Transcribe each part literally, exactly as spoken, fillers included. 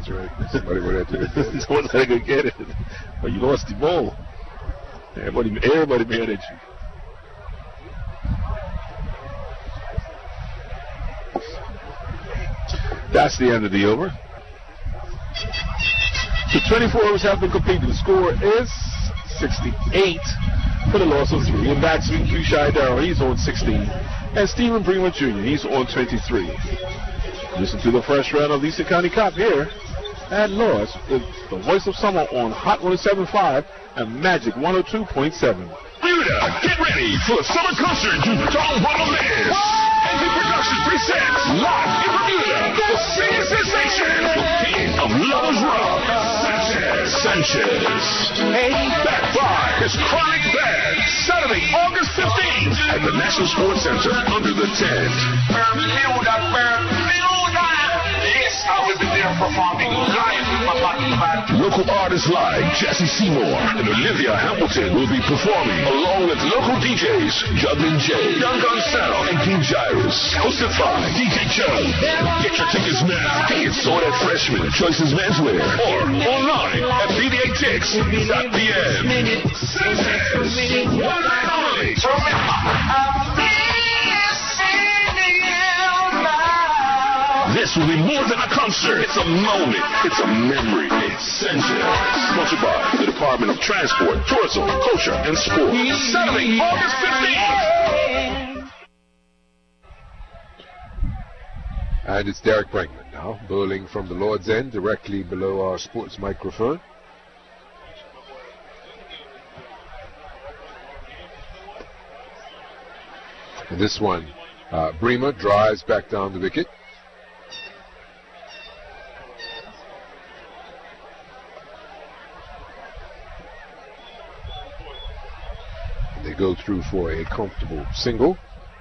That's right. Somebody would have to. Someone's got to go get it. But you lost the ball. Everybody, everybody mad at you. That's the end of the over. The twenty-four overs have been completed. The score is sixty-eight for the loss of three. And batsman Q Shy Darrell, he's on sixteen. And Stephen Bremer Junior, he's on twenty-three. Listen to the first round of Lisa County Cup here at Lois with the voice of summer on Hot one oh seven point five and Magic one oh two point seven. Bermuda, get ready for a summer concert to Tom Bartolomez. And the production presents live in Bermuda, the singing sensation, king of Lovers Rock, Sanchez. Sanchez. Backed by his Chronic Band, Saturday, August fifteenth at the National Sports Center under the tent. Bermuda, Bermuda. Yes, I will be there performing live with my body band. Local artists like Jesse Seymour and Olivia Hamilton will be performing along with local D Js Juggling J, Young Gonzalo, and King Jairus. Hosted by D J Joe. Get your tickets now. Tickets sold at Freshman, Choices Menswear, or online at b d a tix dot p m. Sanchez, one night only. This will be more than a concert. It's a moment. It's a memory. It's Sanchez. Sponsored by the Department of Transport, Tourism, Culture, and Sport. Saturday, August fifteenth. And it's Derek Bregman now, bowling from the Lord's End, directly below our sports microphone. And this one, uh, Bremer drives back down the wicket. They go through for a comfortable single.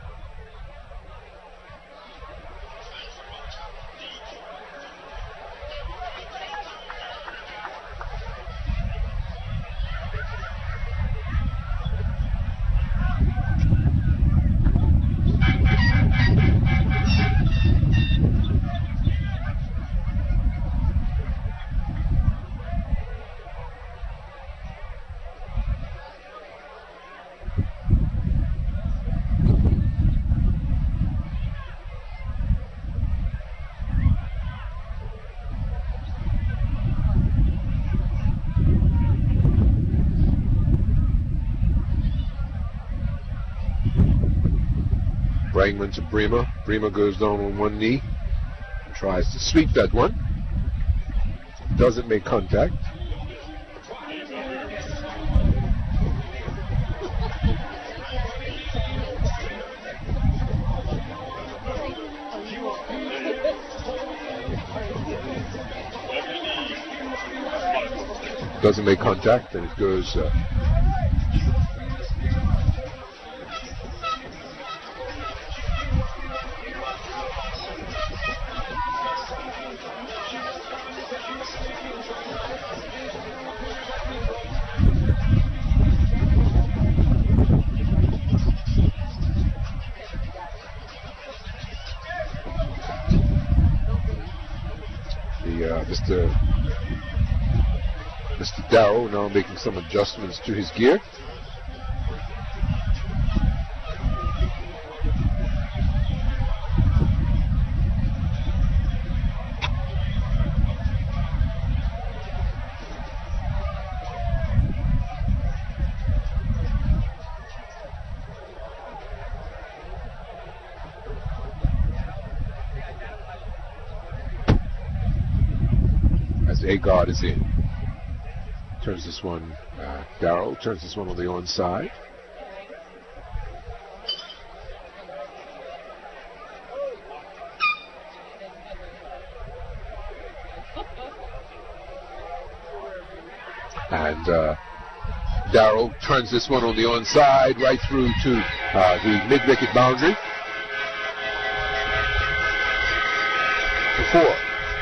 Bregman to Bremer. Bremer goes down on one knee. Tries to sweep that one. Doesn't make contact. Doesn't make contact, and it goes uh, Mister Mister Darrow now making some adjustments to his gear. Agard is in. Turns this one, uh, Darrow turns this one on the onside. And uh, Darrow turns this one on the onside right through to uh, the mid-wicket boundary. For four.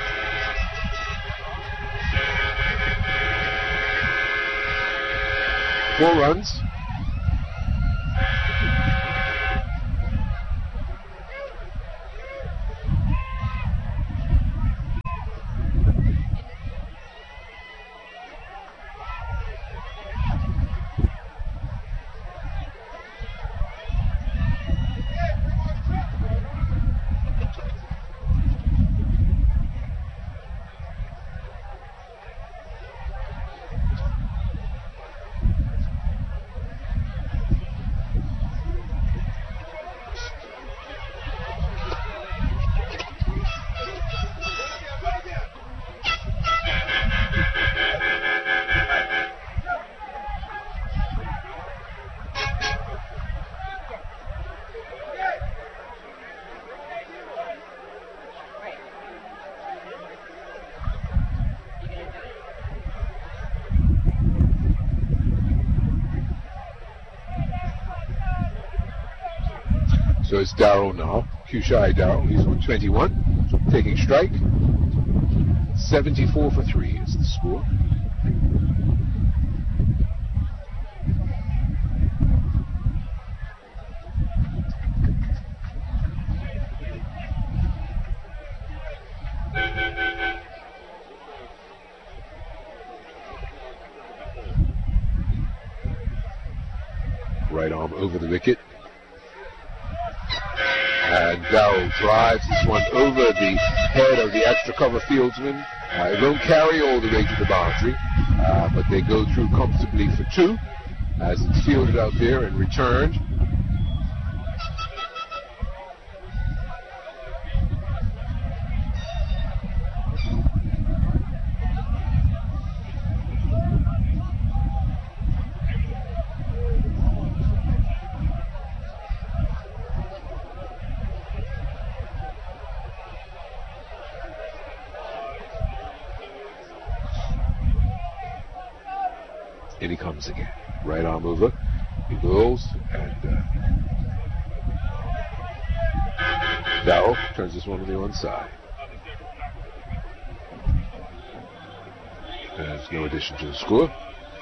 Four runs. it's Darrell now. Kushai Darrell. He's on twenty-one. Taking strike. seventy-four for three is the score. Right arm over the wicket. And Darrell drives this one over the head of the extra cover fieldsman. Uh, it won't carry all the way to the boundary, uh, but they go through comfortably for two as it's fielded out there and returned. In he comes again. Right arm over. He goes and uh, Darrell turns this one to the one side. There's no addition to the score.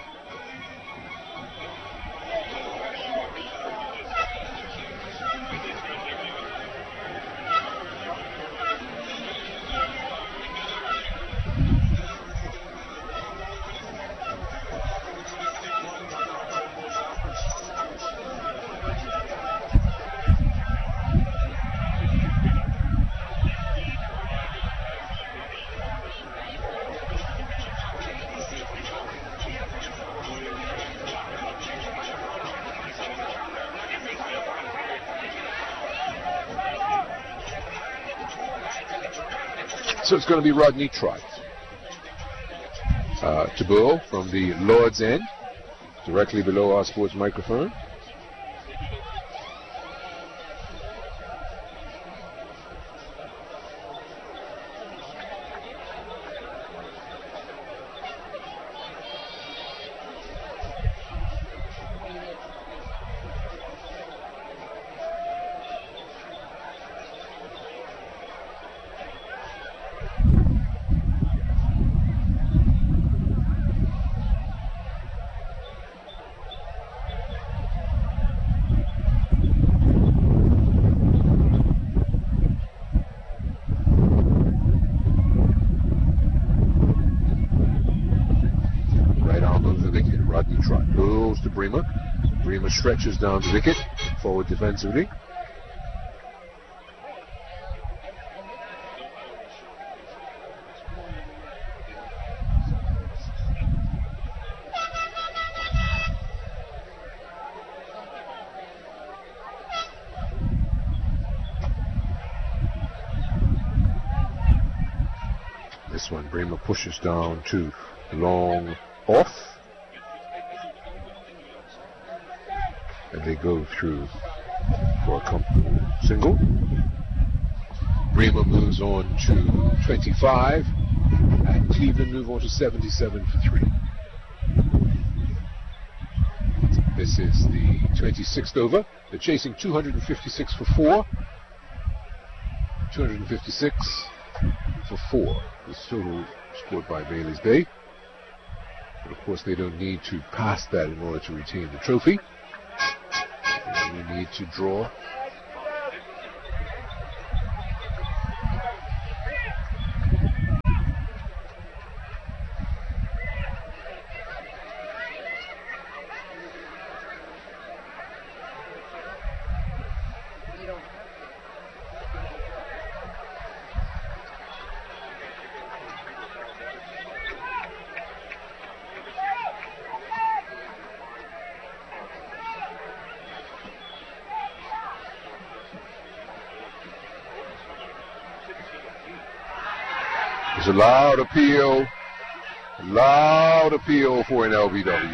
So it's going to be Rodney Trott uh, to bowl from the Lord's end, directly below our sports microphone. Stretches down the wicket, forward defensively. This one, Bremer pushes down to long off. And they go through for a comfortable single. Bremer moves on to twenty-five, and Cleveland move on to seventy-seven for three. This is the twenty-sixth over. They're chasing two hundred fifty-six for four. two hundred fifty-six for four. The total scored by Bailey's Bay. But of course, they don't need to pass that in order to retain the trophy. We need to draw. It's a loud appeal, a loud appeal for an L B W.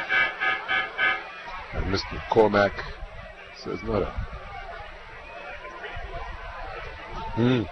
And Mister Cormack says not a. Hmm.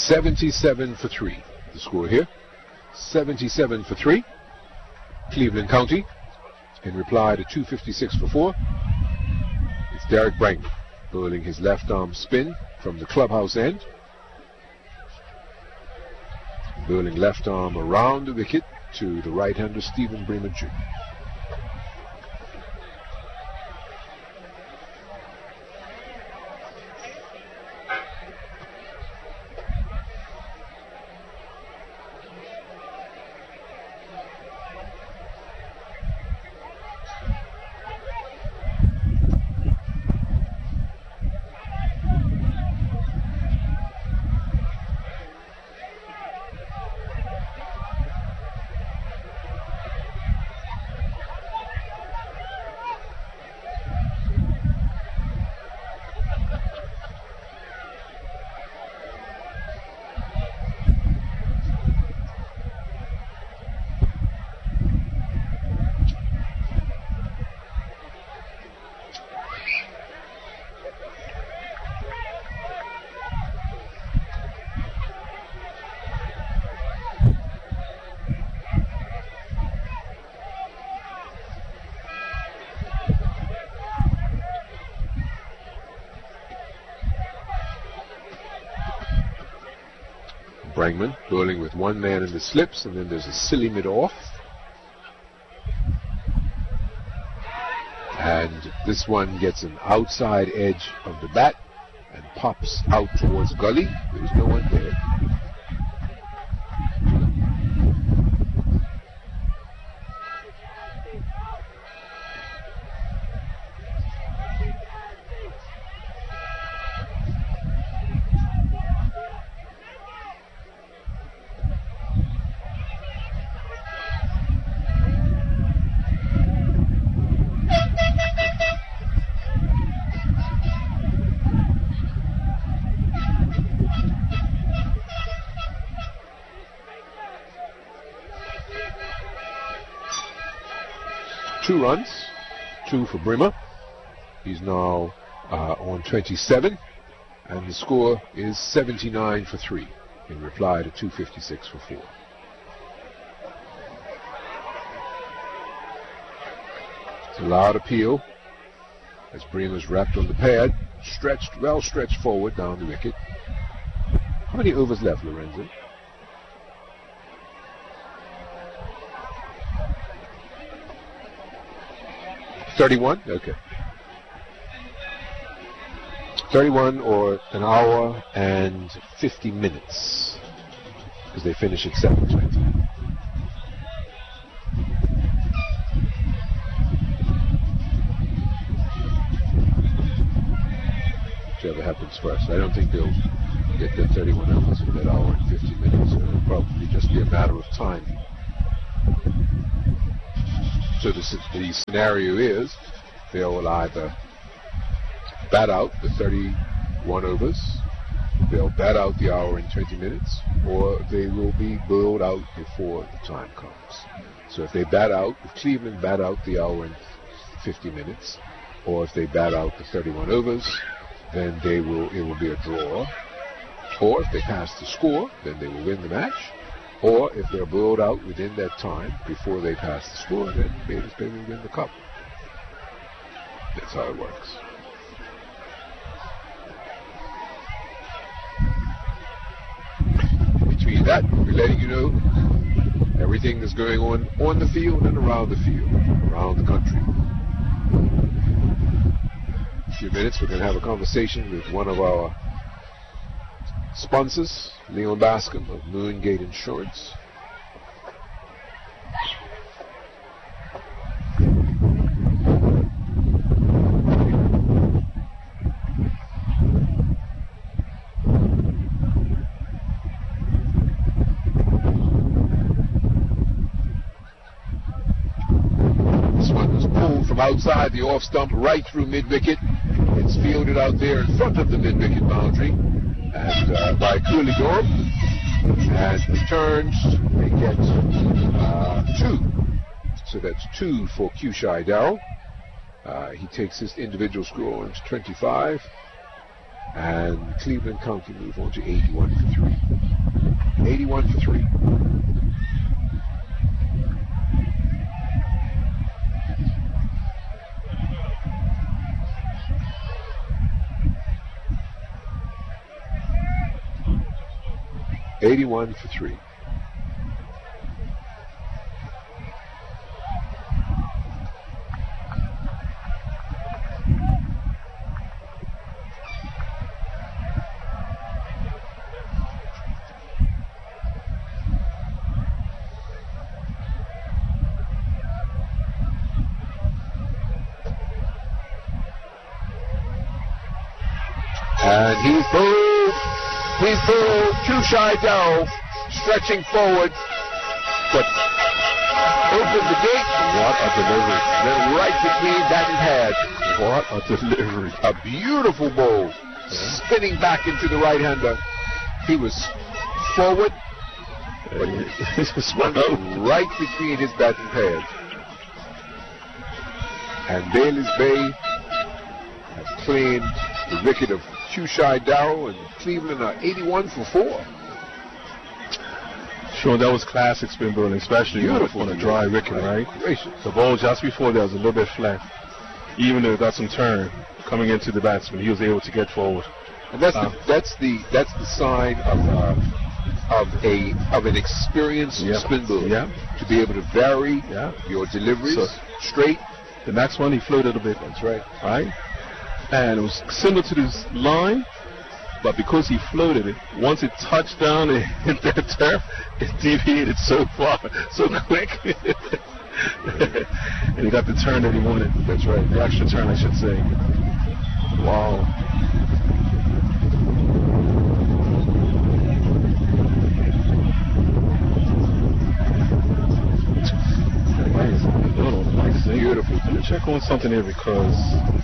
seventy-seven for three. The score here, seventy-seven for three. Cleveland County, in reply to two fifty-six for four. It's Derek Brangman bowling his left arm spin from the clubhouse end. Bowling left arm around the wicket to the right-hander Stephen Bremer Junior Brangman bowling with one man in the slips, and then there's a silly mid-off. And this one gets an outside edge of the bat and pops out towards gully. There's no one there. Two runs, two for Bremer. He's now uh, on twenty-seven, and the score is seventy-nine for three in reply to two fifty-six for four. It's a loud appeal as Bremer's wrapped on the pad, stretched, well stretched forward down the wicket. How many overs left, Lorenzo? thirty-one? Okay. thirty-one, or an hour and fifty minutes, because they finish at seven twenty. Whichever happens first. I don't think they'll get the thirty-one overs in that hour and fifty minutes. It'll probably just be a matter of time. So the, the scenario is they will either bat out the thirty-one overs, they'll bat out the hour and twenty minutes, or they will be bowled out before the time comes. So if they bat out, if Cleveland bat out the hour and fifty minutes, or if they bat out the thirty-one overs, then they will it will be a draw. Or if they pass the score, then they will win the match. Or if they're bowled out within that time before they pass the score, then Bayless Bay will win the cup. That's how it works. Between that, we're letting you know everything that's going on on the field and around the field, around the country. In a few minutes, we're going to have a conversation with one of our sponsors, Leon Bascom of Moongate Insurance. This one was pulled from outside the off stump right through mid-wicket. It's fielded out there in front of the mid-wicket boundary. And uh, by Coolidor, and returns, they get uh, two. So that's two for Qshai Darrell. Uh, he takes his individual score on to twenty-five, and Cleveland County move on to eighty-one for three. eighty-one for three. eighty-one for three. And he's booed. He's booed. Qshai Darrow stretching forward, but opened the gate. What a delivery. Then right between bat and pad. What a delivery. A beautiful ball. Yeah. Spinning back into the right-hander. He was forward, but right between his bat and pad. And Bailey's Bay has claimed the wicket of Qshai Darrow, and Cleveland are eighty-one for four. Sure, that was classic spin bowling, especially beautiful on a dry wicket, right? Gracious. The ball just before there was a little bit flat. Even though it got some turn coming into the batsman, he was able to get forward. And that's um, the that's the that's the sign of uh, of a of an experienced yeah, spin bowler. Yeah. To be able to vary yeah. your deliveries So, straight. The next one he floated a bit. That's right. Right? And it was similar to this line, but because he floated it, once it touched down and hit that turf, it deviated so far, so quick. And he got the turn that he wanted. That's right. The extra turn, I should say. Wow. Nice. Beautiful. Let me check on something here because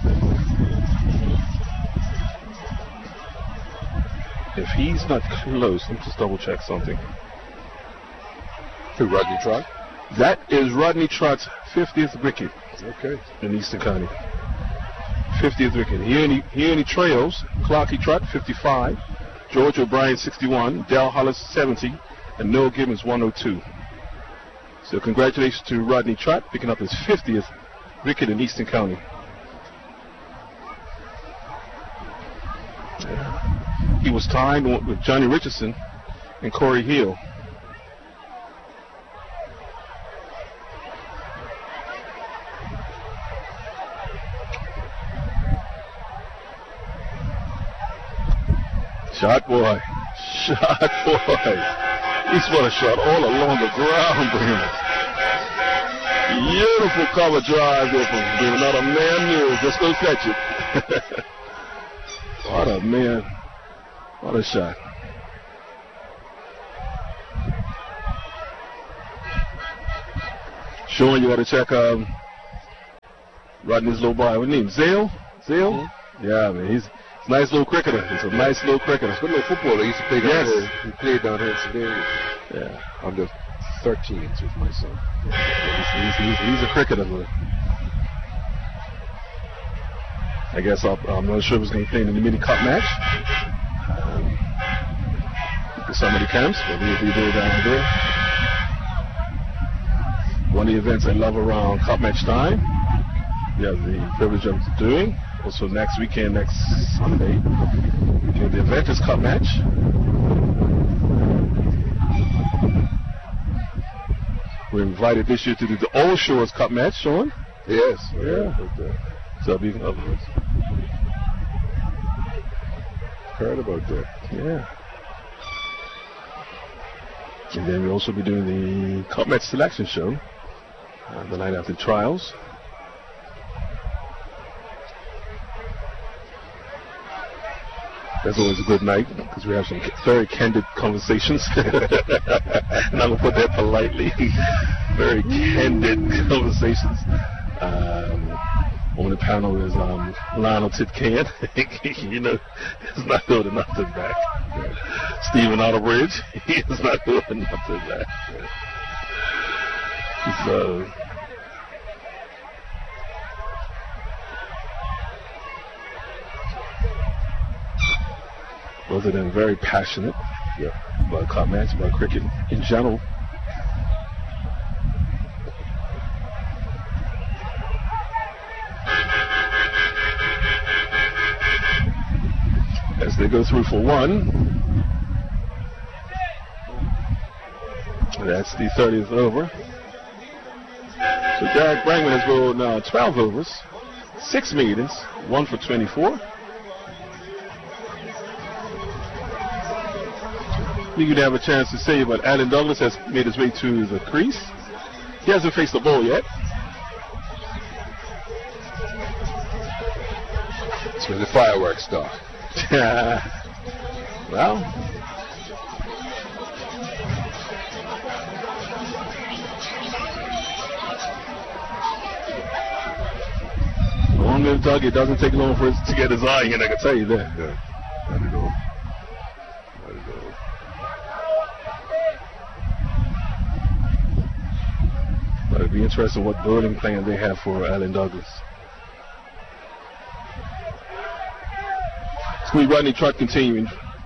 if he's not close, let me just double check something. To Rodney Trott? That is Rodney Trott's fiftieth wicket. Okay. In Eastern County. fiftieth wicket. He only, he only trails Clarkie Trott, fifty-five, George O'Brien, sixty-one, Dal Hollis, seventy, and Noel Gibbons, one oh two. So congratulations to Rodney Trott picking up his fiftieth wicket in Eastern County. Yeah. He was tied with Johnny Richardson and Corey Hill. Shot boy. Shot boy. He's what a shot all along the ground, Bremer. Beautiful cover drive there from Bremer. Not a man knew. Just go catch it. What a man. What a shot. Sean, you got to check um, Rodney's little boy. What's his name? Zale? Zale? Mm-hmm. Yeah, man. He's a nice little cricketer. He's a nice little cricketer. Good little footballer. He used to play down yes. here. He played down here in Sedalia. Yeah. Under thirteens with my son. Yeah, he's, he's, he's, he's a cricketer. Man. I guess I'll, I'm not sure if he's going to play in the mini cup match. Um, for some of the camps, but he'll be there down there. One of the events I love around cup match time, we have the privilege of doing. Also next weekend, next Sunday, the event is cup match. We're invited this year to do the Old Shores Cup match, Sean. Yes. Yeah. So be uh, heard about that. Yeah. And then we'll also be doing the Cup match selection show uh, the night after trials. That's always a good night because we have some very candid conversations. And I'm going to put that politely. Very candid conversations. Um, on the panel is um, Lionel Titcan. You know, he's not holding nothing back. Stephen Otterbridge, he is not holding nothing back. So, both of them very passionate. Yeah. By club match, by cricket in general. As they go through for one. That's the thirtieth over. So Derek Brangman has bowled now twelve overs, six meetings, one for twenty-four. You could have a chance to say, but Alan Douglas has made his way to the crease. He hasn't faced the ball yet. That's where the fireworks start. Well, long live Doug, it doesn't take long for us to get his eye in, I can tell you that. Yeah, not at all. Not at all. But it'd be interesting what bowling plan they have for Alan Douglas. We Rodney Trott continuing.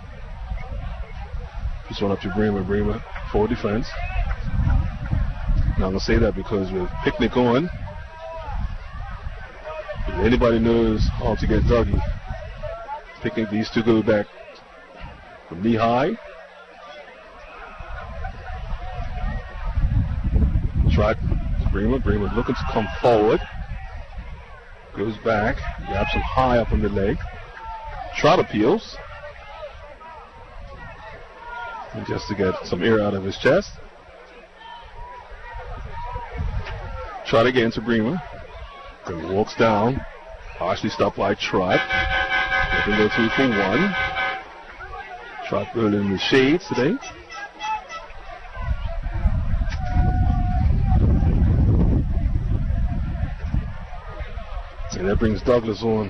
Just one up to Bremer. Bremer for defense. Now I'm gonna say that because with Picnic on, if anybody knows how to get Dougie, Picnic these two go back from knee high. Trott, Bremer. Bremer looking to come forward. Goes back. Grabs him high up on the leg. Trott appeals. And just to get some air out of his chest. Trott again to Bremer. Then walks down. Partially stopped by Trott. They can go through for one. Trott rolling in the shades today. And that brings Douglas on.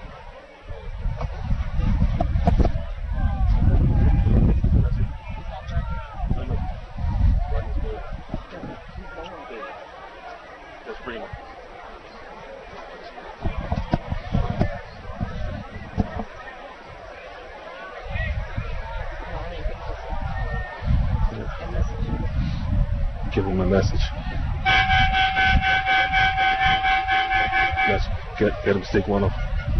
Give him a message. Let's get, get him to take one off.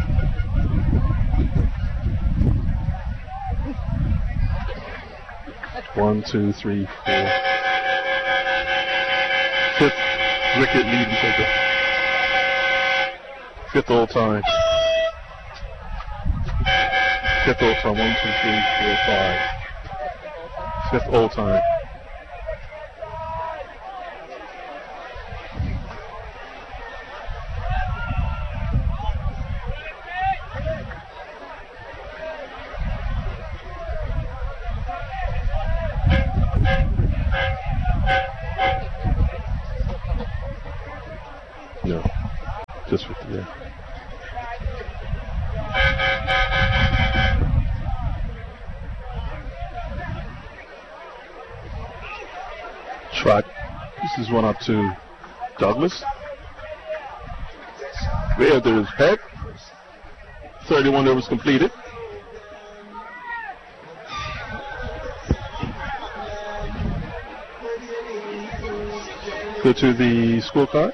One, two, three, four. Fifth wicket lead taker. Fifth all time. Fifth all time. One, two, three, four, five. Fifth all time. No, just with the yeah. Trott. This is one up to Douglas. There, there's Peck. thirty-one overs completed. Go to the scorecard.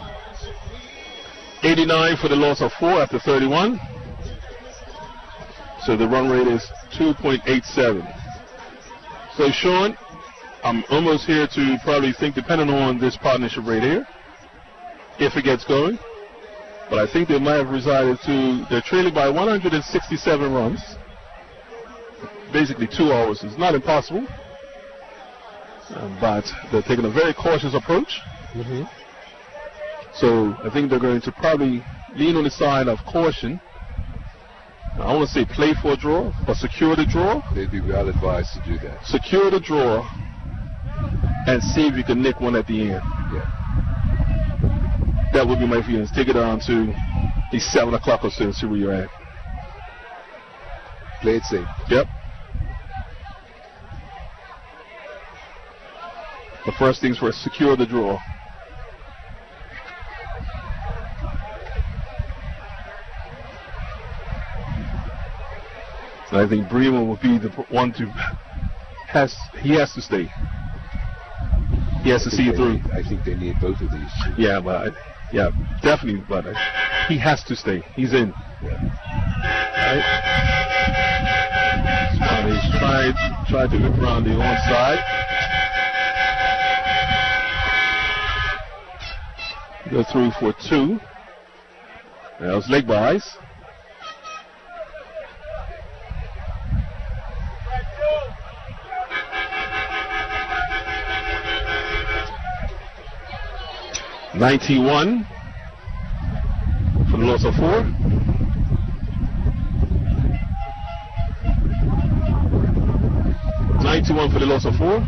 eighty-nine for the loss of four after thirty-one. So the run rate is two point eight seven. So Sean, I'm almost here to probably think, depending on this partnership rate here, if it gets going. But I think they might have resided to, they're trailing by one hundred sixty-seven runs. Basically two hours. It's not impossible. Uh, but they're taking a very cautious approach. Mm-hmm. So I think they're going to probably lean on the side of caution. I want to say play for a draw, but secure the draw. They'd be well advised to do that. Secure the draw and see if you can nick one at the end. Yeah. That would be my feelings. Take it down to the seven o'clock or so and see where you're at. Play it safe. Yep. The first things first, secure the draw. So I think Bremer will be the one to has he has to stay. He has to see it through. Need, I think they need both of these. Yeah, but yeah, definitely. But uh, he has to stay. He's in. Yeah. Right. He's tried tried to look around the onside. Go through for two. That was leg buys. ninety-one for the loss of four. ninety-one for the loss of four.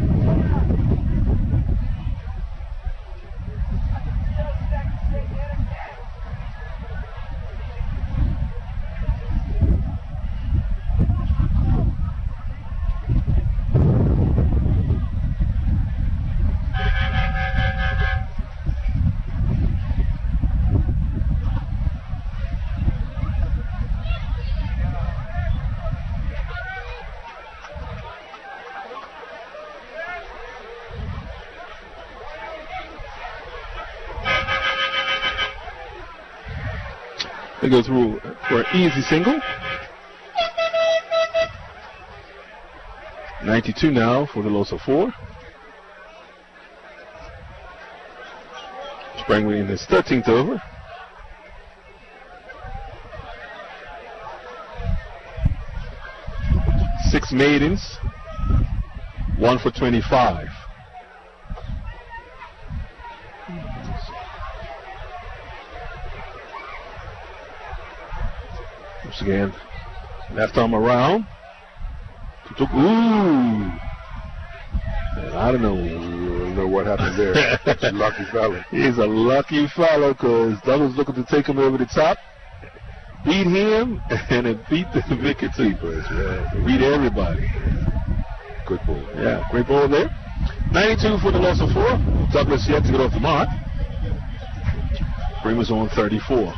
They go through for an easy single. ninety-two now for the loss of four. Sprangly in his thirteenth over. Six maidens, one for twenty-five. Once again, left arm around. Ooh. I don't know. I don't know what happened there. That's a lucky fellow. He's a lucky fellow because Douglas looking to take him over the top, beat him, and then beat the wicket keepers. Yeah. Beat everybody. Good ball. Yeah, great ball there. ninety-two for the loss of four. Douglas yet to get off the mark. Bremer's on thirty-four.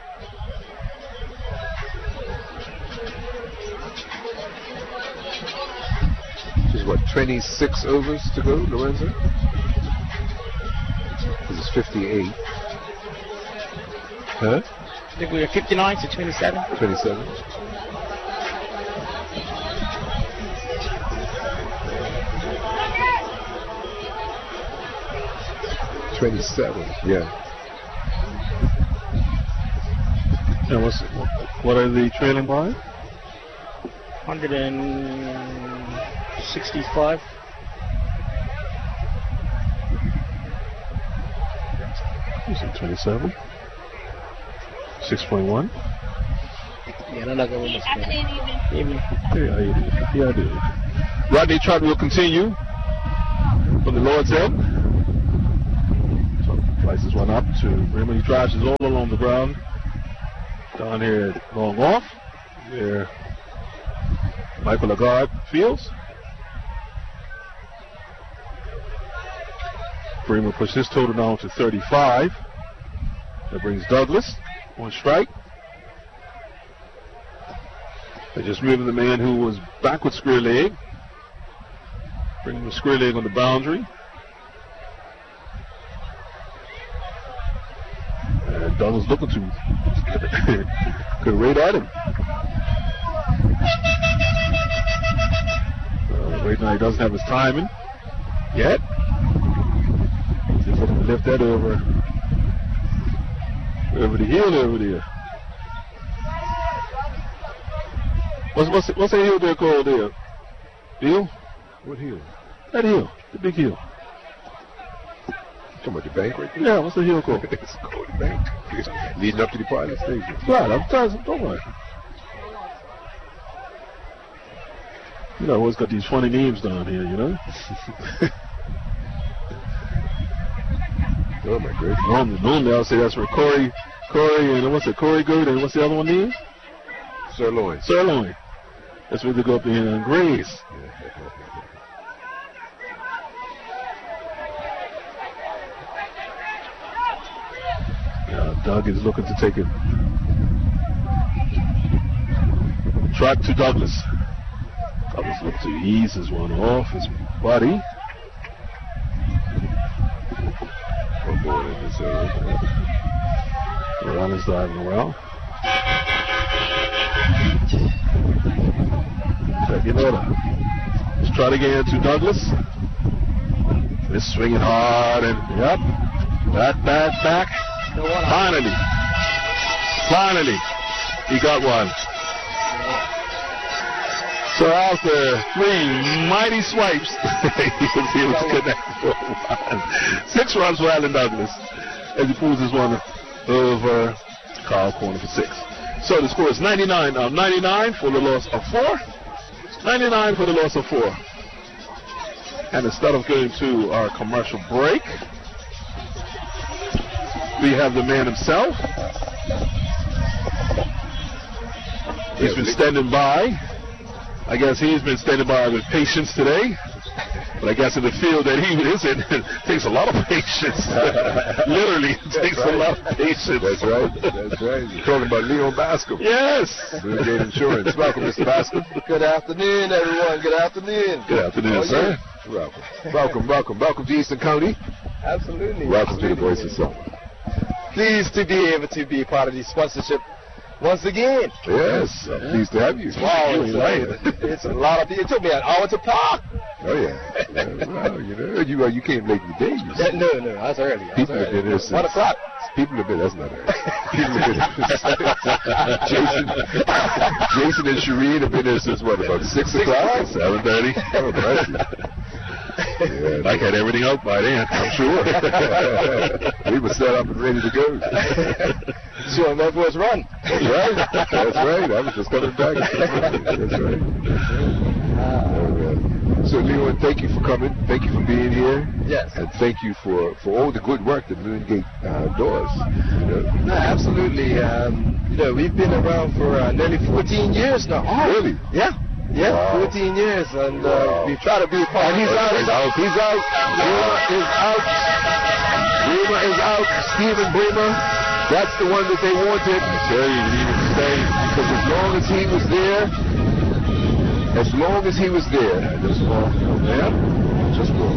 What, twenty-six overs to go, Lorenzo? This is fifty-eight. Huh? I think we were fifty-nine to twenty-seven. twenty-seven. twenty-seven, yeah. And what's, what are they trailing by? one hundred sixty-five. Is it twenty-seven? six point one? Yeah, they're not going to win Evening. Yeah, I did. Yeah, I did. Rodney Trout will continue from the Lord's Head. So slices one up to Bremer. He drives it all along the ground. Down here at long off. There, Michael Lagarde fields. Bremer puts his total down to thirty-five. That brings Douglas on strike. They're just moving the man who was back with square leg. Bringing the square leg on the boundary. And Douglas looking to could rate at him. Uh, right now he doesn't have his timing yet. He's looking to lift that over over the hill over there. What's what's what's that hill there called there? Hill? What hill? That hill, the big hill. Talking about the bank right there? Yeah, what's the hill called? It's called the bank. Leading up to the pilot station. Right, I'm telling you, don't worry. You know, always got these funny names down here, you know? Oh my goodness. Normally, normally I'll say that's where Corey, Corey, and what's it, Corey Good, and what's the other one name? Sirloin. Sirloin. That's where they go up there and graze. Yeah, Doug is looking to take it. Track to Douglas. Just look to ease his one off his body. One more in this area. The run is diving well. Second order. Let's try to get into Douglas. It's swinging hard and yep. Back, back, back. Finally. Finally. He got one. So after three mighty swipes, he was able to connect for one. Six runs for Alan Douglas as he pulls this one over Carl Corner for six. So the score is ninety-nine of ninety-nine for the loss of four. ninety-nine for the loss of four. And instead of going to our commercial break, we have the man himself. He's been standing by. I guess he's been standing by with patience today. But I guess in the field that he is in, it takes a lot of patience. Literally, it takes right. a lot of patience. That's right. That's right. You're talking about Leon Bascom. Yes. Blue Gate Insurance. Welcome, Mister Bascom. Good afternoon, everyone. Good afternoon. Good afternoon, oh, sir. Yeah. Welcome. Welcome, welcome. Welcome to Eastern County. Absolutely. Welcome Absolutely. to the Voice of Summer. Pleased to be able to be part of the sponsorship once again. Yes. Yeah. Pleased to have you. Wow, it's, a, it's a lot of people. It took me an hour to park. Oh, yeah. yeah well, you know, you, uh, you came late in the day. You yeah, no, no, I was early. I was people early. have been here since. One o'clock. People have been, that's not early. People have been here Jason, Jason and Shireen have been here since what, about six o'clock? seven thirty. Oh, yeah, Mike had everything out by then, I'm sure. We were set up and ready to go. Sure, that was run. That's right. That's right. I was just coming back. That's right. That's right. Uh, so, Leon, thank you for coming. Thank you for being here. Yes. And thank you for, for all the good work that Moongate uh, does. You know? No, absolutely. Um, you know, we've been around for uh, nearly fourteen years now. Oh, really? Yeah. Yeah, wow. fourteen years, and uh, wow. we try to be part. And he's out. He's out. He's out. Bremer is out. Bremer is out. Stephen Bremer. That's the one that they wanted. I tell you, he needed to stay because as long as he was there, as long as he was there, just walk, yeah, just walk.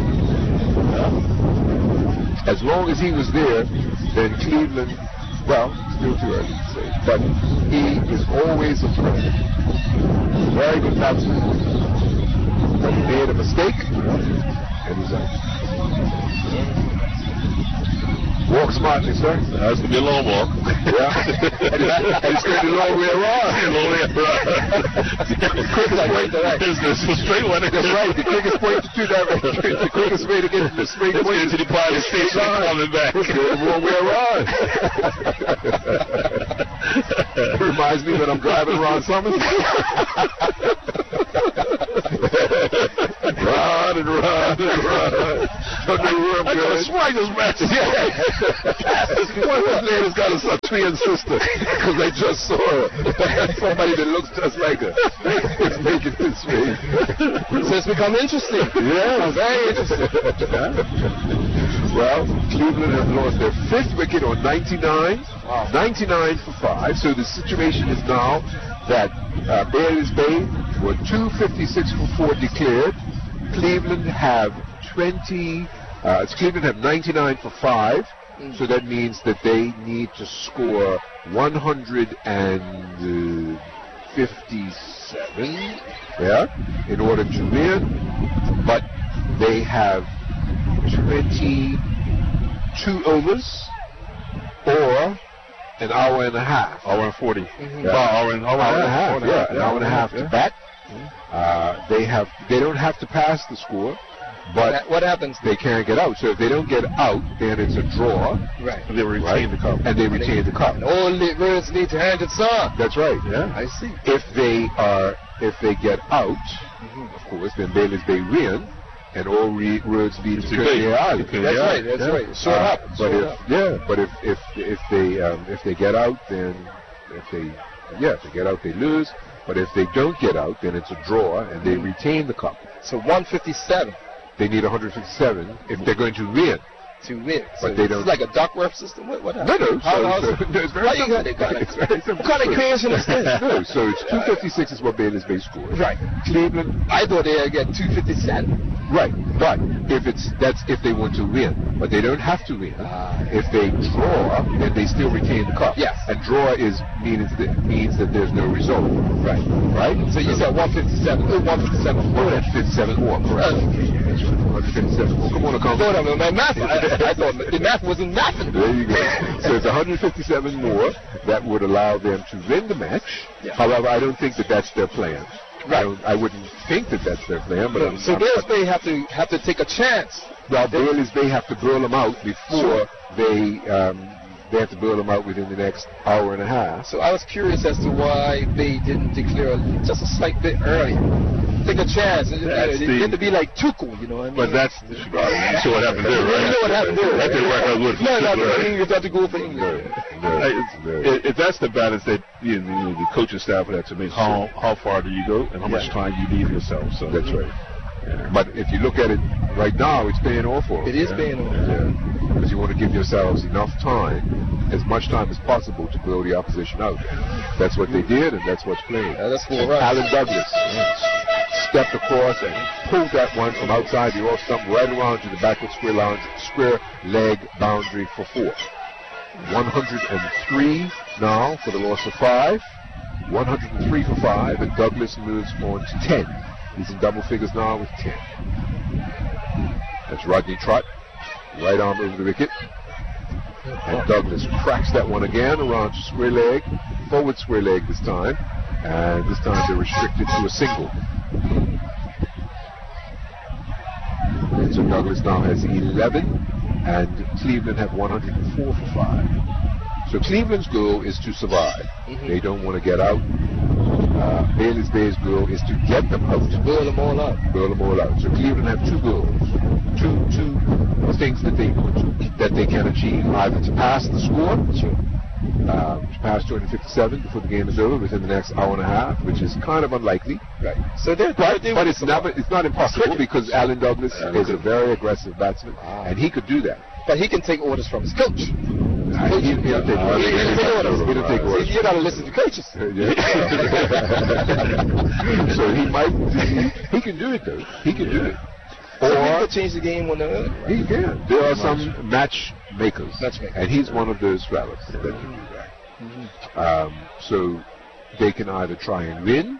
Yeah. As long as he was there, then Cleveland. Well, still too early to say, but he is always a threat. Very good batsman. But he made a mistake, and he's out. Walk smartly, sir. That's going to be a long walk. Yeah. and it's going to be a long way around. Long way around. Quickest point to that. Business. The straight one. That's right. The quickest point to do that. The quickest way to get to the straight Let's point. get to the pilot station and coming back. It's going the wrong way around. It reminds me that I'm driving Ron Summers. Run and run and run. I got a swagger's match. One of those ladies got a twin sister because I just saw her. Somebody that looks just like her. It's making this way. So it's become interesting. Yeah, very interesting. Well, Cleveland has lost their fifth wicket on ninety-nine. Wow. ninety-nine for five. So the situation is now that uh, Bailey's Bay were two fifty-six for four declared. Cleveland have twenty. Uh, Cleveland have ninety-nine for five. Mm. So that means that they need to score one hundred fifty-seven. Yeah, in order to win. But they have twenty-two overs or an hour and a half. Hour and forty. Mm-hmm. Yeah. Well, hour and, hour hour and a half. half. Yeah, yeah, an hour and a half yeah. to bat. Mm-hmm. Uh, they have. They don't have to pass the score, but what, what happens? They can't get out. So if they don't get out, then it's a draw. Right. And they retain right? the cup. And they retain the cup. And all the words need to hand it on. That's right. Yeah. I see. If they are, if they get out, mm-hmm. of course, then Bailey's Bay win. And all re- roads lead to Kirkcaldy Island. That's yeah. right. That's yeah. right. Sure uh, up. But sure if up. yeah, but if if if they um, if they get out, then if they yeah, if they get out, they lose. But if they don't get out, then it's a draw, and they retain the cup. So one fifty-seven. They need one hundred fifty-seven if they're going to win. to win. So But they don't- It's like a Duckworth system. What? What? No, no. How, so, how's so, it? no, it's very How you simple. got it? Got it. It's very simple. What kind of creation is this? No, so it's two fifty-six is what Baylor's Bay scored. Right. Cleveland. I thought they'd get two fifty-seven. Right, but if it's that's if they want to win, but they don't have to win. Ah. If they draw, then they still retain the cup. Yes. And draw is means that means that there's no result. Right. Right. So you said one fifty-seven. Oh, one fifty-seven. one fifty-seven more, correct? Okay. That's right. one fifty-seven more. Come on, come Hold on, my math. I, I thought the math wasn't nothing. There you go. So it's one fifty-seven more that would allow them to win the match. Yeah. However, I don't think that that's their plan. Right. I, don't, I wouldn't think that that's their plan, but I'm, So I'm, Baylor's Bay have to have to take a chance. Well, Baylor's Bay have to burl them out before they um, they have to burl them out within the next hour and a half. So I was curious as to why Bay didn't declare just a slight bit earlier. Take a chance. You know, That's they the- get to be like Tuchel, you know what I mean? But that's the you saw what happened there, right? You know what happened there. That didn't work out good. No, no, Right. no. English have to go for England. No, Hey, no. if, if that's the balance that you know, the coaching staff would have to make, how how far do you go and how much Yeah. time you leave yourself? So That's right. Yeah. But if you look at it right now, it's paying off for them. It is paying off. Yeah. Because you want to give yourselves enough time, as much time as possible, to blow the opposition out. That's what they did, and that's what's playing. Yeah, that's four And runs. Alan Douglas stepped across and pulled that one from outside the off stump right around to the backward square lounge, square leg boundary for four. one hundred three now for the loss of five. one hundred three for five, and Douglas moves on to ten. He's in double figures now with ten. That's Rodney Trott, right arm over the wicket. And Douglas cracks that one again around to square leg, forward square leg this time. And this time they're restricted to a single. And so Douglas now has eleven, and Cleveland have one hundred four for five. So Cleveland's goal is to survive. Mhm. They don't want to get out. Uh, Baylor's Bay's goal is to get them out. Blow them all up. Blow them all out. So Cleveland have two goals, two two things that they want to, that they can achieve: either to pass the score, um, to pass two fifty-seven before the game is over within the next hour and a half, which is kind of unlikely. Right. So they're, But, they're but it's never, it's not impossible because Alan Douglas is a very aggressive batsman, Ah. and he could do that. But he can take orders from his coach. Uh, he, he'll take orders. He can take orders. He'll take orders. You gotta listen to coaches. Yeah. So he might, he, he can do it though. He can do it. So he Or could change the game one another. Right? he can. There are some match makers, Matchmakers. and he's one of those fellas that can do that. Um, so they can either try and win,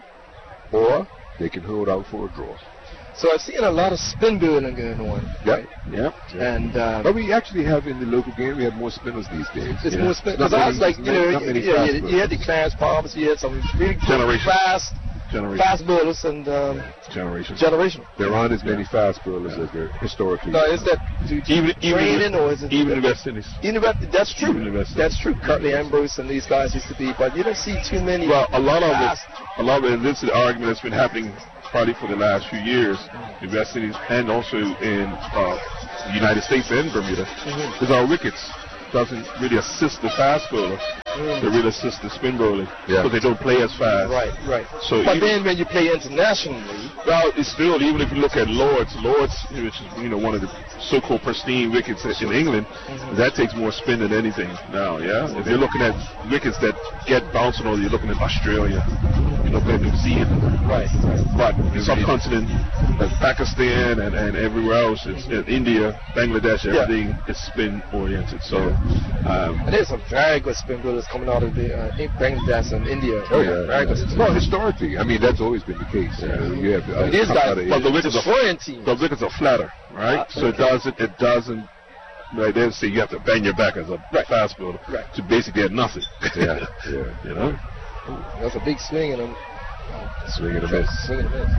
or they can hold out for a draw. So I've seen a lot of spin building going on. Yep. Yep. And um, But we actually have in the local game, we have more spinners these days. it's Yeah. more spin. Not Because I was many- like, you know, not many you, fast you, you had the Clarence Palmers, you had some really Generation. fast, Generation. fast bowlers and um, Generation. generational. There aren't as many fast bowlers as there historically. No, is that due to Even even training or is it even the West Indies. Even about, that's true. Even the West That's true. Curtly Ambrose and these guys used to be, but you don't see too many. Well, a lot of it, fast. a lot of it, this is the argument that's been happening probably for the last few years in West Indies and also in uh, the United States and Bermuda, Mm-hmm. is our wickets doesn't really assist the fast bowler. They really assist the spin bowling Yeah. because they don't play as fast. Right, right. So But even- then when you play internationally, Well, it's still, even if you look at Lords, Lords, which is, you know, one of the so-called pristine wickets in England, that takes more spin than anything now, yeah? If you're looking at wickets that get bouncing on, you're looking at Australia, you're looking at New Zealand, right, but the subcontinent, like Pakistan and, and everywhere else, it's, in India, Bangladesh, everything is spin-oriented. So, um, and there's some very good spin builders coming out of the uh, in Bangladesh and India. Oh yeah, very good. yeah. Well, historically, I mean that's always been the case. You know, you have uh, These come guys, out of but the Asia. wickets are destroying teams. the wickets are flatter, right? Ah, So it okay. doesn't, it doesn't, like they say you have to bend your back as a Right. fast bowler Right. to basically get nothing. Yeah, yeah. You know? That's a big swing in them. Swing and a miss. Swing and a miss.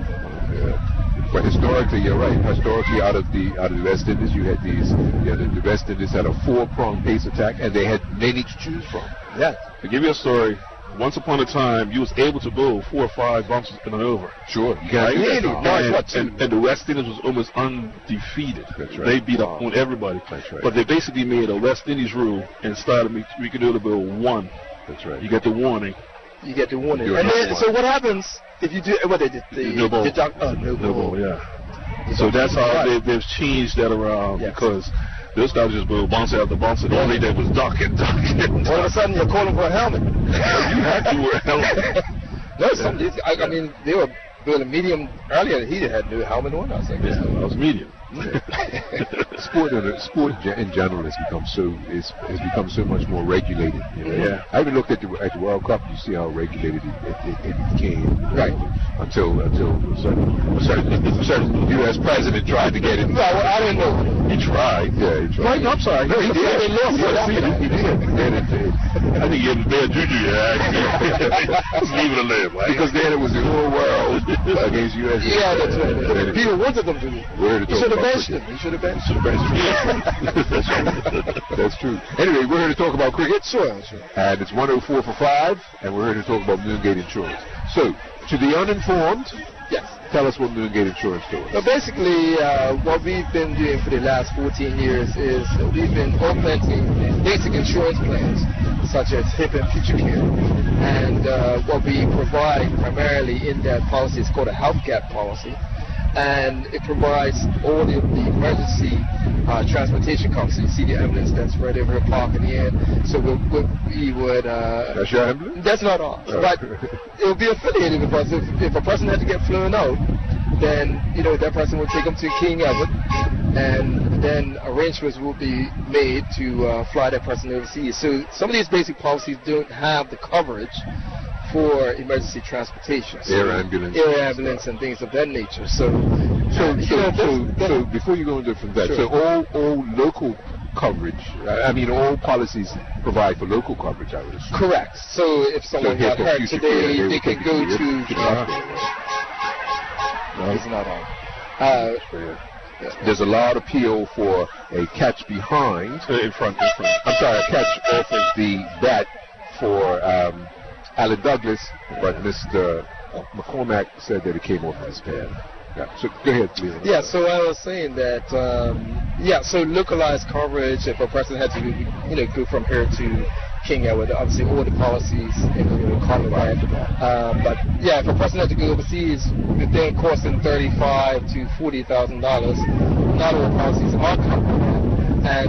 Yeah. But historically, you're right. Historically, out of the out of the West Indies, you had these. Yeah, the, the West Indies had a four-pronged pace attack, and they had many to choose from. Yeah. To give you a story, once upon a time, you was able to bowl four or five bounces in an over. Sure, you Right? can't do that Really? now. No, And, what, two? and, and the West Indies was almost undefeated. That's right. They beat up on everybody. That's right. But they basically made a West Indies rule and started me we could do the bowl one. That's right. You get the warning. You get the warning. You're And not then, one. so what happens if you do what they did? The, No ball. The, doc- oh, no, No ball. ball, yeah. So that's how Right. they, they've changed that around Yes. because This guy was just going bounce after bounce, and all they did was duck and duck and All of a sudden, you're calling for a helmet. You had to wear a helmet. No, some, I, I mean, they were building medium earlier. He had no helmet on. I was like, Yeah, I was medium. Sport, in, sport in general has become so is has become so much more regulated. You know? Yeah. I even looked at the at the World Cup. You see how regulated it, it, it became. Right. Until until a certain, a certain, a certain U S president tried to get it. No, well, I didn't know. He tried. Yeah, he tried. Right, I'm sorry. No, he did. They lost. Yeah, see, he did. And it, it, I think he had bad juju. Yeah, just leave it alone. Right? because then it was the whole world against U S A. Yeah, that's right. And it- People wanted them to do. We're here to He talk should have about benched him. cricket. He should have benched him. That's true. That's true. Anyway, we're here to talk about cricket. Sure, sure. And it's one oh four for five, and we're here to talk about Moongate Insurance. So, to the uninformed, Yes. tell us what Moongate Insurance does. So basically, uh, what we've been doing for the last fourteen years is we've been augmenting basic insurance plans, such as H I P and Future Care. And uh, what we provide primarily in that policy is called a health gap policy. And it provides all the, the emergency uh, transportation costs. So you see the ambulance that's right over here parking here. So we, we, we would... Uh, That's your ambulance? That's not ours. Oh. But it will be affiliated because if, if a person had to get flown out, then, you know, that person will take them to King Edward, and then arrangements will be made to uh, fly that person overseas. So some of these basic policies don't have the coverage for emergency transportation. So Air ambulance. Air ambulance and things of that nature. So, So, uh, you so, know, so, that's- that- so before you go into from that, Sure. so all, all local coverage, I mean, all policies provide for local coverage, I would assume. correct. So if someone here got for hurt future today, care, they they will can take go it to to... the- to the hospital. It's not on. Uh, There's a lot of appeal for a catch behind. In front, in front. I'm sorry, a catch off of the bat for um, Alan Douglas, but Mister McCormack said that it came off of his pad. Yeah, so go ahead, please. Yeah, so I was saying that, um, yeah, so localized coverage, if a person had to, you know, go from here to King Edward, obviously all the policies, you know, cover that. Um, but yeah, if a person had to go overseas, the thing costing thirty-five to forty thousand dollars, not all policies are covered. And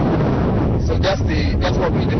so, so that's the that's what we do.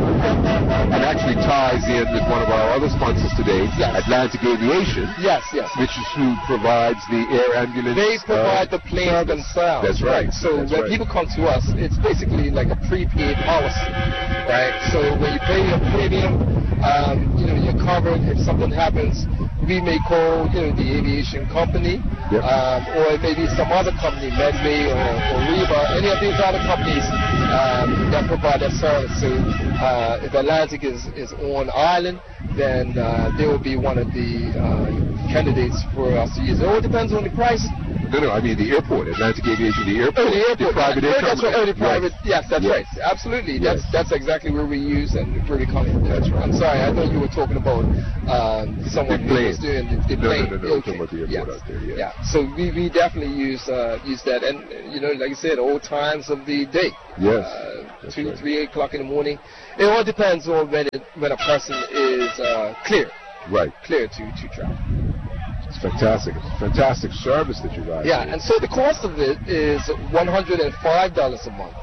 And actually ties in with one of our other sponsors today, Yes. Atlantic Aviation, Yes, yes. which is who provides the air ambulance. They provide uh, the planes themselves. That's right. So That's when right. people come to us, it's basically like a prepaid policy, right? So when you pay your premium, um, you know, you're covered. If something happens, we may call, you know, the aviation company, Yep. um, or it may be some other company, Medway or, or Reba, any of these other companies um, that provide that service. So uh, if Atlantic is, is on island, then uh, they will be one of the uh, candidates for us to use. It all depends on the price. No, no, I mean the airport, Atlantic Aviation, the airport. Oh, the airport. private Oh, air that's right. Oh, the company. private. Yes, that's Yes. right. Absolutely. Yes. That's that's exactly where we use and where we come in. That's right. I'm sorry. I thought you were talking about um, someone The who was plane. doing the, the No, no, plane. no, no, we're Okay. talking about the airport yes. out there, yeah. Yeah. So we, we definitely use uh, use that, and you know, like I said, all times of the day. Yes. Uh, That's two, right. three o'clock in the morning. It all depends on when it, when a person is uh, clear, Right. clear to to travel. It's fantastic. It's a fantastic service that you guys Yeah, do. and so the cost of it is one hundred five dollars a month.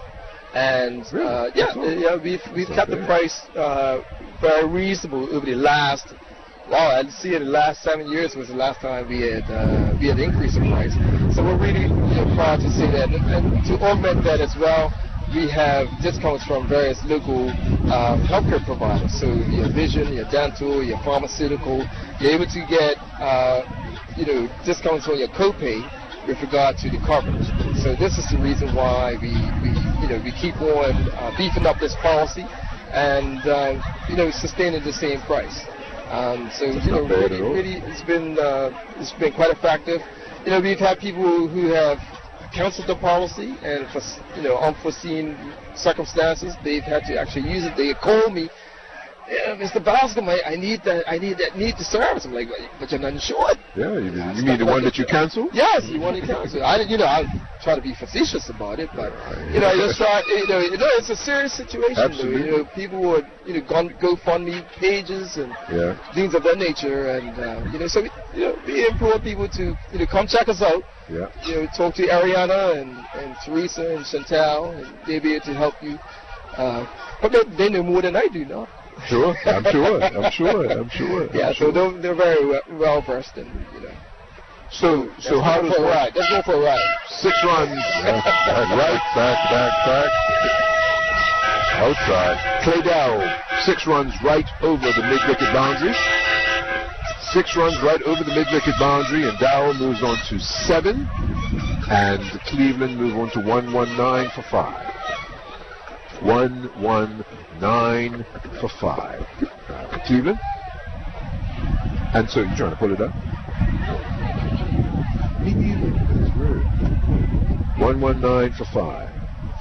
And Really? uh, yeah, That's all. yeah, we've we've That's kept not the bad. price uh, very reasonable over the last. Wow, I'd see in the last seven years was the last time we had uh, we had increased the price. So we're really you know, proud to say that, and, and to augment that as well, we have discounts from various local uh, healthcare providers. So your vision, your dental, your pharmaceutical, you're able to get uh, you know discounts on your copay with regard to the coverage. So this is the reason why we, we you know we keep on uh, beefing up this policy and uh, you know sustaining the same price. Um, so you know not bad really, at all. really it's been uh, it's been quite effective. You know we've had people who have canceled the policy and for you know unforeseen circumstances they've had to actually use it. They call me yeah, Mister Bascom, I, I need that, I need that, need the service. I'm like, but you're not insured. Yeah, you, you mean the one that you canceled? Yes, the one you canceled. I, you know, I try to be facetious about it, but you know, I just try. You know, you know, it's a serious situation. Absolutely. Though. You know, people would, you know, go GoFundMe pages and Yeah. things of that nature, and uh, you know, so we, you know, we implore people to, you know, come check us out. Yeah. You know, talk to Ariana and, and Teresa and Chantal, and they'll be able to help you. Uh, but they, they know more than I do now. Sure, I'm sure, I'm sure, I'm sure. Yeah, I'm so sure. they're, they're very well, well versed in, you know. So, so Let's how go does for a one, ride? Let's go for a ride. six runs, right, back, back, back, back, outside. Clay Dow, six runs right over the mid-wicket boundary. Six runs right over the mid-wicket boundary, and Dow moves on to seven, and Cleveland move on to one one nine for five. One one nine for five. Uh, Cleveland. And so you're trying to pull it up? Me neither. That's weird. one one nine for five.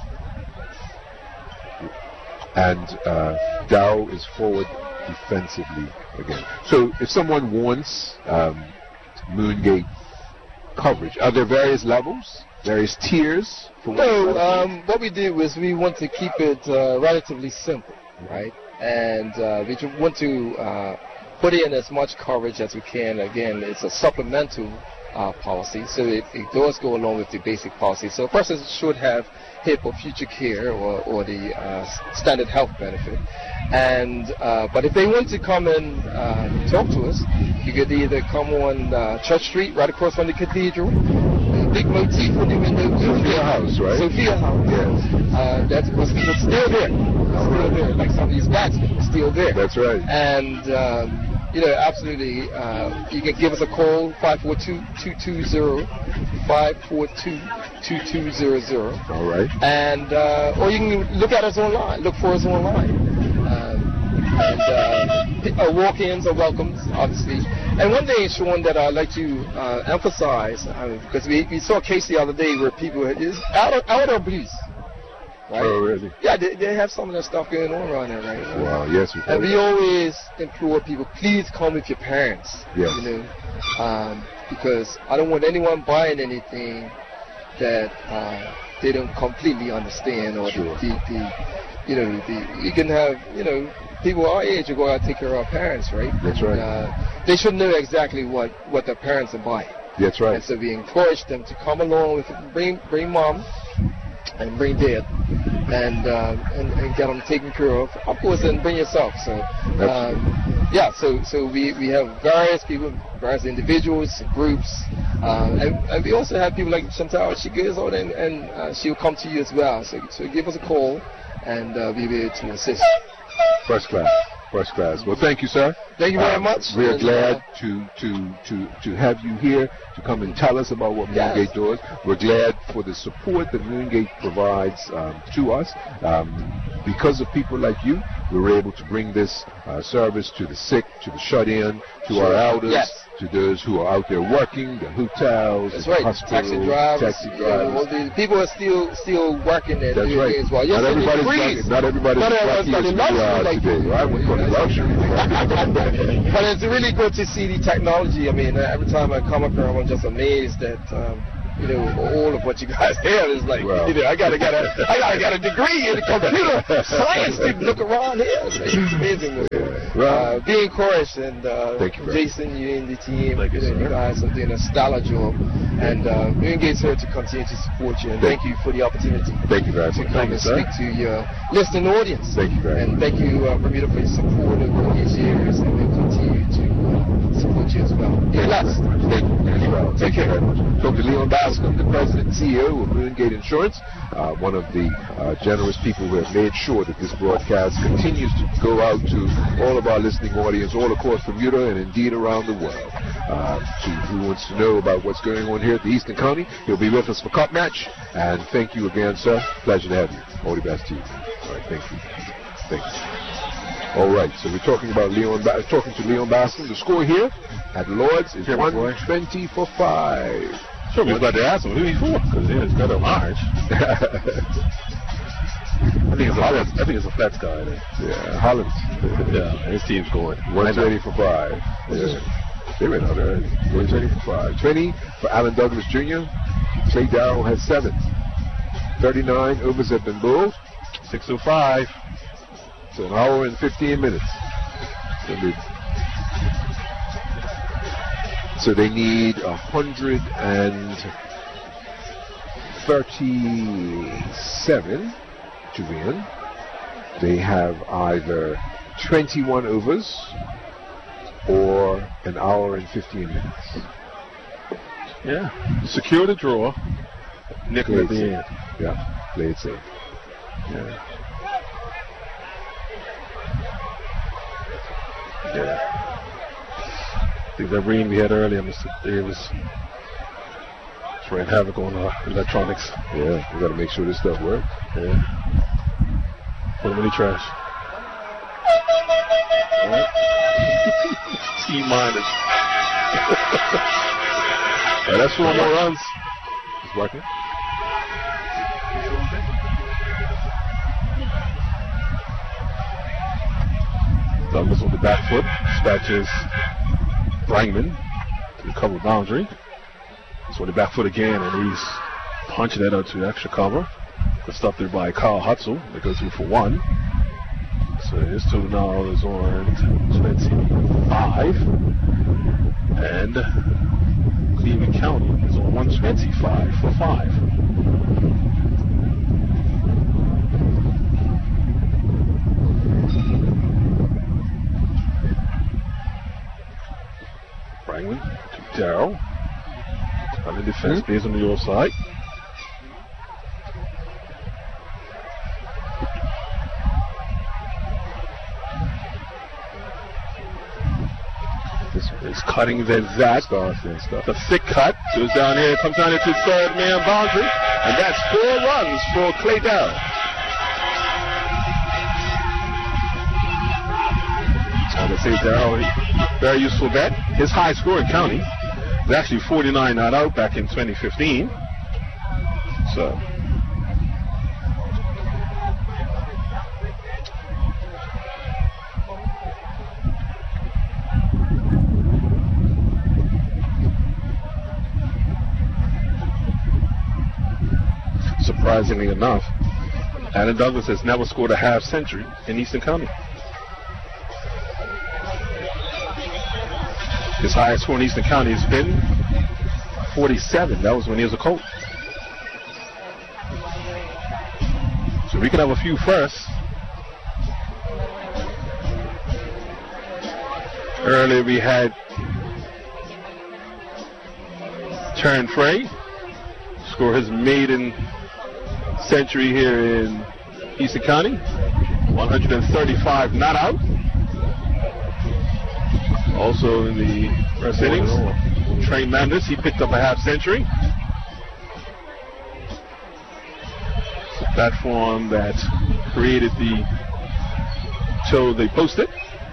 And uh, Dow is forward defensively again. So if someone wants um, Moongate coverage, are there various levels, various tiers? For No, um, what we did was we want to keep it uh, relatively simple, right? And uh, we ju- want to uh, put in as much coverage as we can. Again, it's a supplemental uh, policy, so it, it does go along with the basic policy. So a person should have H I P or future care or, or the uh, s- standard health benefit. And uh, but if they want to come and uh, talk to us, you could either come on uh, Church Street, right across from the cathedral. The big motif on the window. Sophia House, right? Sophia House. Yes. Uh, that's what's it's still there. It's still there. Like some of these bats, it's still there. That's right. And um, you know, absolutely, uh, you can give us a call, five four two, two two zero, five four two, two two zero zero. All right. And, uh, or you can look at us online, look for us online. Um, and uh, uh, walk-ins are welcome, obviously. And one thing, Sean, that I'd like to uh, emphasize, uh, because we, we saw a case the other day where people had is out of, out of blues. Right? Oh, really? Yeah, they, they have some of that stuff going on around there right now. Wow, yes, we And we always implore people, please come with your parents. Yes. You know, um, because I don't want anyone buying anything that uh, they don't completely understand, or Sure. the, the, the, you know, the, you can have, you know, people our age who go out and take care of our parents, right? That's right. And, uh, they should know exactly what, what their parents are buying. That's right. And so we encourage them to come along with, bring, bring mom and bring dad, and, uh, and and get them taken care of. Of course, and bring yourself. So, um, yeah. So so we, we have various people, various individuals, groups, uh, and, and we also have people like Chantal. She goes out and, and uh, she'll come to you as well. So so give us a call, and uh, we'll be able to assist. First class. First class. Well, thank you, sir. Thank you very Um, much. We're Yes, glad uh, to, to, to, to have you here to come and tell us about what Yes. Moongate does. We're glad for the support that Moongate provides um, to us. Um, because of people like you, we were able to bring this uh, service to the sick, to the shut-in, to Sure. our elders, Yes. to those who are out there working, the hotels, That's the right. hospitals, Taxi drivers. taxi you know, drivers. the people are still still working and That's doing right. it as well. Yes, not it everybody's increased. lucky, not everybody's Not lucky everybody's as we luxury are like today, you. right? We call it luxury. But it's really good to see the technology. I mean, every time I come across, I'm just amazed at um, you know, all of what you guys have. Is like, Well. you know, I gotta get a, I gotta get a degree in computer science to look around here. It's, it's amazing. Well, Uh, be encouraged, and uh, Thank you very Jason, you and the team, Thank you, you, know, sir. you guys are doing a stellar job, and uh, we engage here to continue to support you. And Thank thank you for the opportunity thank you very to much. come Thank you, and sir. speak to your listening audience. Thank you very And much. thank you, uh, Bermuda, for your support over all these years, and we'll continue to uh, support you as well. Be blessed. Thank you as well. Take Thank you care. very much. Talk to Leon Bascom, the president and C E O of Moongate Insurance, uh, one of the uh, generous people who have made sure that this broadcast continues to go out to all of our listening audience all across Bermuda and indeed around the world. Uh, to who wants to know about what's going on here at the Eastern County, he'll be with us for Cup Match. And thank you again, sir. Pleasure to have you. All the best to you. All right, thank you. Thank you. All right, so we're talking about Leon, ba- talking to Leon Bascom. The score here at Lord's is Here, my boy. one twenty for five. Sure, we was about to ask him who he's for, because it's got a large. I think it's a Holland. I think it's a Flats guy. Then. Yeah, Holland. Yeah, his team's going. one twenty for five. Yeah. They went out early. one twenty for five. twenty for Alan Douglas Junior Clay Darrell has seven. thirty-nine overs have been bowled. six oh five. So an hour and fifteen minutes. So they, so they need one hundred thirty-seven to win. They have either twenty-one overs or an hour and fifteen minutes. Yeah. Secure the draw. Nickel at the end. Yeah, play it safe. Yeah. Yeah. I think that rain we had earlier, Mister Davis, it's ran havoc on our electronics. Yeah, we got to make sure this stuff works. Yeah. Put them in the trash. Right. T minus. Yeah, that's four more runs. It's working. Douglas on the back foot dispatches Brangman to the cover boundary. So on the back foot again, and he's punching that out to extra cover. Good stuff there by Kyle Hutzel. That goes through for one. So his total now is on twenty-five. And Cleveland County is on one twenty-five for five. Brangman to Darrell. On the defense, mm-hmm. Base on the other side. This is cutting then Zach. The thick cut goes down here, comes down into third man boundary, and that's four runs for Clay Darrell. I would say Darrell, very useful bet. His high score in county was actually forty-nine not out back in twenty fifteen. So. Surprisingly enough, Alan Douglas has never scored a half century in Eastern County. His highest score in Eastern County has been forty-seven. That was when he was a coach. So we can have a few firsts. Earlier we had Turn Frey score his maiden century here in Eastern County. one thirty-five not out. Also in the first innings, Trey Mandis, he picked up a half century. It's a platform that created the show they posted.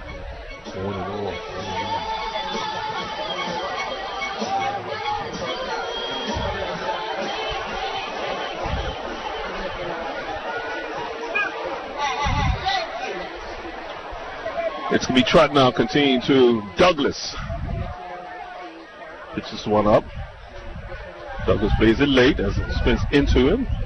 It's going to be Trot now, continuing to Douglas. Pitches one up. Douglas plays it late as it spins into him.